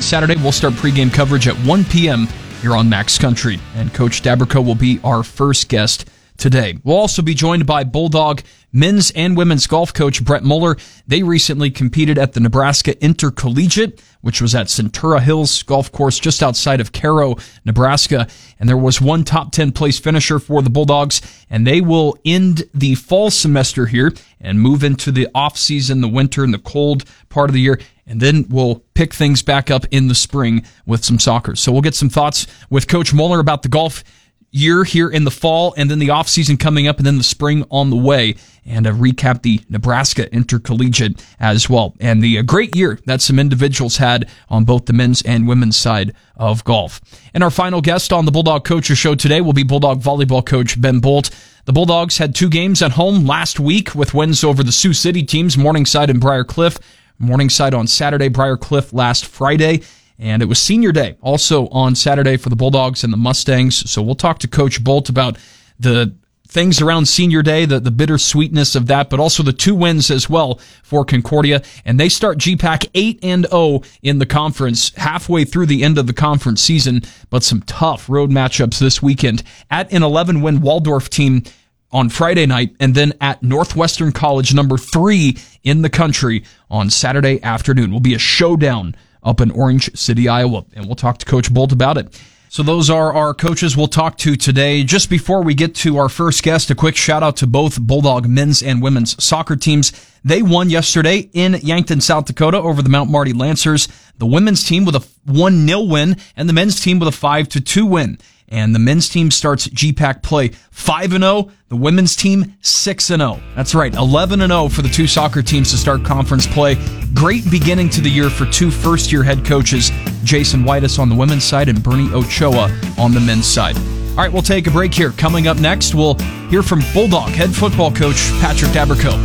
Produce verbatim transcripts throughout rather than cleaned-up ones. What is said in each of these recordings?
Saturday. We'll start pregame coverage at one p.m. here on Max Country. And Coach Dabrikow will be our first guest today. We'll also be joined by Bulldog men's and women's golf coach Brett Muller. They recently competed at the Nebraska Intercollegiate, which was at Centura Hills Golf Course just outside of Cairo, Nebraska. And there was one top ten place finisher for the Bulldogs, and they will end the fall semester here and move into the off season, the winter and the cold part of the year. And then we'll pick things back up in the spring with some soccer. So we'll get some thoughts with Coach Muller about the golf year here in the fall, and then the offseason coming up, and then the spring on the way, and uh, recap the Nebraska Intercollegiate as well. And the uh, great year that some individuals had on both the men's and women's side of golf. And our final guest on the Bulldog Coaches Show today will be Bulldog volleyball coach Ben Bolt. The Bulldogs had two games at home last week with wins over the Sioux City teams, Morningside and Briar Cliff. Morningside on Saturday, Briar Cliff last Friday. And it was senior day also on Saturday for the Bulldogs and the Mustangs. So we'll talk to Coach Bolt about the things around senior day, the, the bittersweetness of that, but also the two wins as well for Concordia. And they start G PAC eight and oh in the conference, halfway through the end of the conference season, but some tough road matchups this weekend at an eleven win Waldorf team on Friday night, and then at Northwestern College, number three in the country, on Saturday afternoon. Will be a showdown up in Orange City, Iowa, and we'll talk to Coach Bolt about it. So those are our coaches we'll talk to today. Just before we get to our first guest, a quick shout out to both Bulldog men's and women's soccer teams. They won yesterday in Yankton, South Dakota over the Mount Marty Lancers. The women's team with a one nil win, and the men's team with a five to two win. And the men's team starts G PAC play five and oh, the women's team six and oh. That's right, eleven and oh for the two soccer teams to start conference play. Great beginning to the year for two first-year head coaches, Jason Whitus on the women's side and Bernie Ochoa on the men's side. All right, we'll take a break here. Coming up next, we'll hear from Bulldog head football coach Patrick Dabrikow.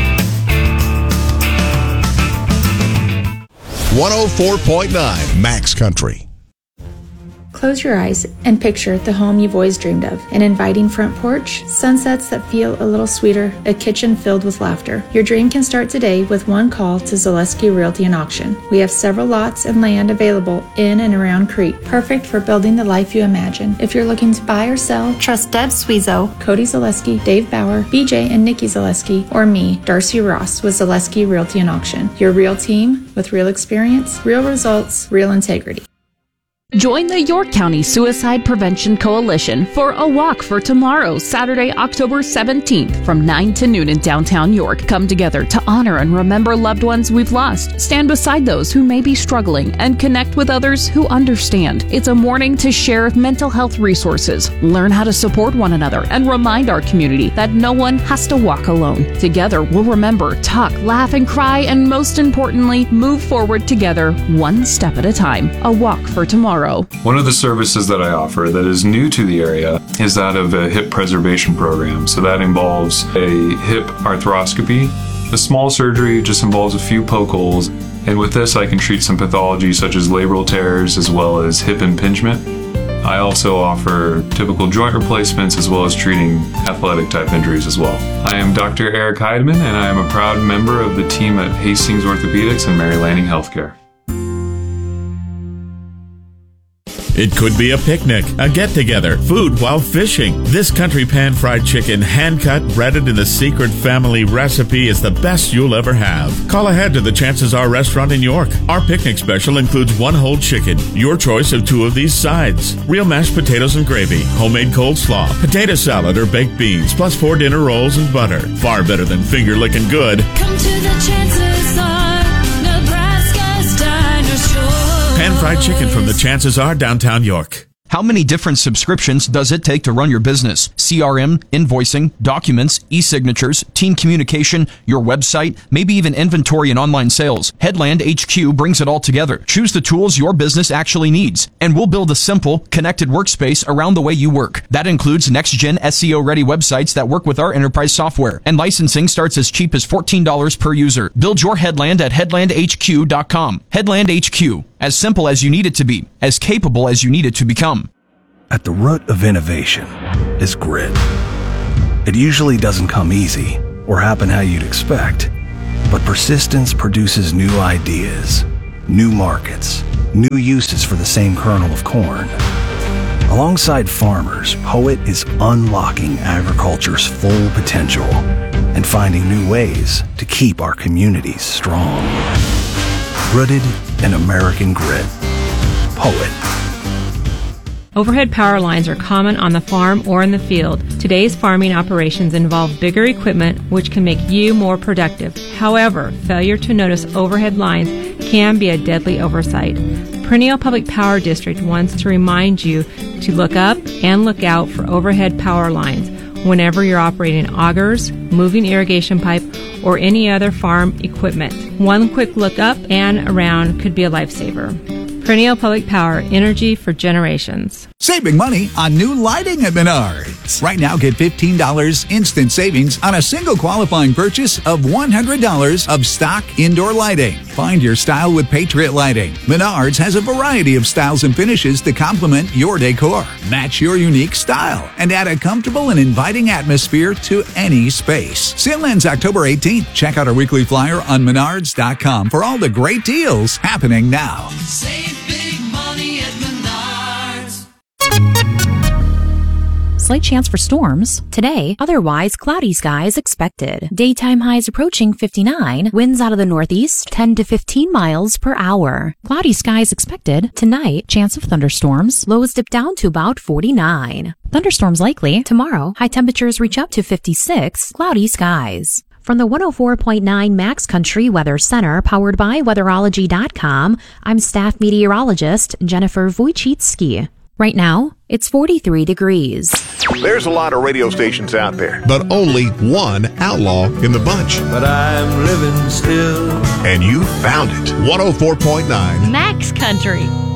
one oh four point nine Max Country. Close your eyes and picture the home you've always dreamed of. An inviting front porch, sunsets that feel a little sweeter, a kitchen filled with laughter. Your dream can start today with one call to Zaleski Realty and Auction. We have several lots and land available in and around Crete, perfect for building the life you imagine. If you're looking to buy or sell, trust Deb Sweezo, Cody Zaleski, Dave Bauer, B J and Nikki Zaleski, or me, Darcy Ross, with Zaleski Realty and Auction. Your real team with real experience, real results, real integrity. Join the York County Suicide Prevention Coalition for a walk for tomorrow, Saturday, October seventeenth, from nine to noon in downtown York. Come together to honor and remember loved ones we've lost, stand beside those who may be struggling, and connect with others who understand. It's a morning to share mental health resources, learn how to support one another, and remind our community that no one has to walk alone. Together, we'll remember, talk, laugh, and cry, and most importantly, move forward together, one step at a time. A walk for tomorrow. One of the services that I offer that is new to the area is that of a hip preservation program. So that involves a hip arthroscopy. The small surgery just involves a few poke holes. And with this, I can treat some pathology such as labral tears as well as hip impingement. I also offer typical joint replacements as well as treating athletic type injuries as well. I am Doctor Eric Heidemann, and I am a proud member of the team at Hastings Orthopedics and Mary Lanning Healthcare. It could be a picnic, a get-together, food while fishing. This country pan-fried chicken, hand-cut, breaded in the secret family recipe, is the best you'll ever have. Call ahead to the Chances Are restaurant in York. Our picnic special includes one whole chicken, your choice of two of these sides, real mashed potatoes and gravy, homemade coleslaw, potato salad or baked beans, plus four dinner rolls and butter. Far better than finger-licking good. Come to the Chances Are, Nebraska's Diner Store. Pan-fried chicken from the Chances Are, downtown York. How many different subscriptions does it take to run your business? C R M, invoicing, documents, e-signatures, team communication, your website, maybe even inventory and online sales. Headland H Q brings it all together. Choose the tools your business actually needs, and we'll build a simple, connected workspace around the way you work. That includes next-gen S E O-ready websites that work with our enterprise software, and licensing starts as cheap as fourteen dollars per user. Build your Headland at headland h q dot com. Headland H Q. As simple as you need it to be, as capable as you need it to become. At the root of innovation is grit. It usually doesn't come easy or happen how you'd expect, but persistence produces new ideas, new markets, new uses for the same kernel of corn. Alongside farmers, Poet is unlocking agriculture's full potential and finding new ways to keep our communities strong. Rooted in American grit. Poet. Overhead power lines are common on the farm or in the field. Today's farming operations involve bigger equipment, which can make you more productive. However, failure to notice overhead lines can be a deadly oversight. Perennial Public Power District wants to remind you to look up and look out for overhead power lines whenever you're operating augers, moving irrigation pipe, or any other farm equipment. One quick look up and around could be a lifesaver. Perennial Public Power, energy for generations. Saving money on new lighting at Menards. Right now, get fifteen dollars instant savings on a single qualifying purchase of one hundred dollars of stock indoor lighting. Find your style with Patriot Lighting. Menards has a variety of styles and finishes to complement your decor. Match your unique style and add a comfortable and inviting atmosphere to any space. Sale ends October eighteenth. Check out our weekly flyer on menards dot com for all the great deals happening now. Save big money at Menards. Slight chance for storms. Today, otherwise cloudy skies expected. Daytime highs approaching fifty-nine. Winds out of the northeast, ten to fifteen miles per hour. Cloudy skies expected. Tonight, chance of thunderstorms. Lows dip down to about forty-nine. Thunderstorms likely. Tomorrow, high temperatures reach up to fifty-six. Cloudy skies. From the one oh four point nine Max Country Weather Center, powered by weatherology dot com, I'm staff meteorologist Jennifer Wojcicki. Right now, it's forty-three degrees. There's a lot of radio stations out there, but only one outlaw in the bunch. But I'm living still. And you found it. one oh four point nine Max Country.